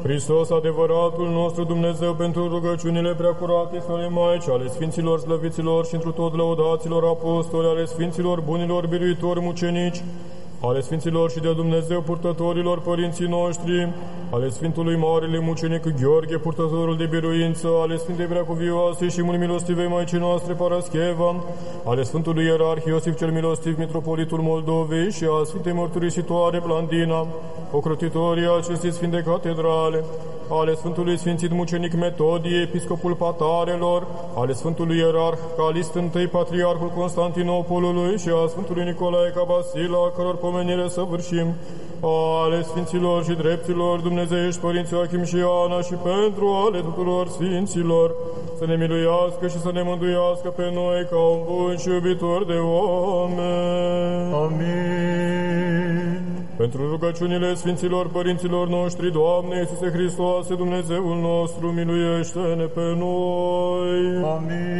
Hristos, adevăratul nostru Dumnezeu, pentru rugăciunile preacurate Sfântului Maici, ale Sfinților slăviților și întru tot lăudaților apostoli, ale Sfinților bunilor biruitori mucenici, ale Sfinților și de Dumnezeu purtătorilor părinții noștri, ale Sfântului Marele Mucenic Gheorghe, purtătorul de biruință, ale Sfintei Preacuvioase și mult milostivei Maicii noastre Parascheva, ale Sfântului Ierarh Iosif cel Milostiv, Mitropolitul Moldovei și a Sfintei Mărturisitoare Blandina, ocrotitorii acestei Sfinte Catedrale, ale Sfântului Sfințit Mucenic Metodie, Episcopul Patarelor, ale Sfântului Ierarh Calist I, Patriarhul Constantinopolului și a Sfântului Nicolae Cabasila, a căror pomenire săvârșim, ale Sfinților și Drepților Dumnezeiești Părinții Joachim și Ana și pentru ale tuturor Sfinților, să ne miluiască și să ne mântuiască pe noi ca un bun și iubitor de oameni. Amin. Pentru rugăciunile Sfinților Părinților noștri, Doamne Iisuse Hristoase, Dumnezeul nostru, miluiește-ne pe noi. Amin.